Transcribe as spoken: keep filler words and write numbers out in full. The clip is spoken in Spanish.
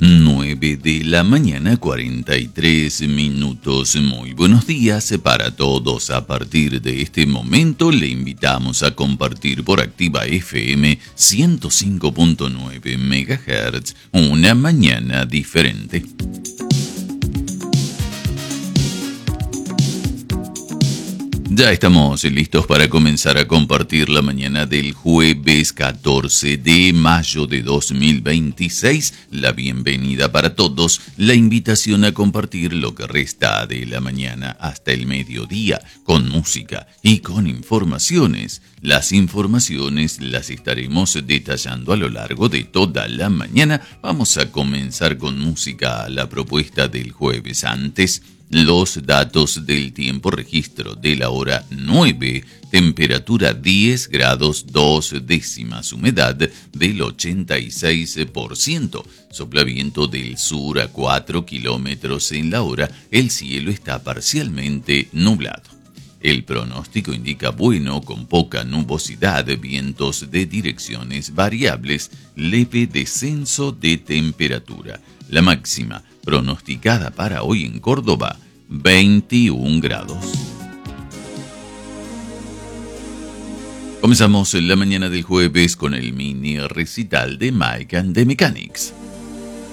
nueve de la mañana, cuarenta y tres minutos. Muy buenos días para todos. A partir de este momento le invitamos a compartir por Activa F M ciento cinco punto nueve megahertz una mañana diferente. Ya estamos listos para comenzar a compartir la mañana del jueves catorce de mayo de dos mil veintiséis. La bienvenida para todos, la invitación a compartir lo que resta de la mañana hasta el mediodía, con música y con informaciones. Las informaciones las estaremos detallando a lo largo de toda la mañana. Vamos a comenzar con música, la propuesta del jueves antes. Los datos del tiempo, registro de la hora nueve, temperatura diez grados dos décimas, humedad del ochenta y seis por ciento, sopla viento del sur a cuatro kilómetros en la hora, el cielo está parcialmente nublado. El pronóstico indica bueno con poca nubosidad, vientos de direcciones variables, leve descenso de temperatura. La máxima pronosticada para hoy en Córdoba, veintiún grados. Comenzamos la mañana del jueves con el mini recital de Mike and the Mechanics.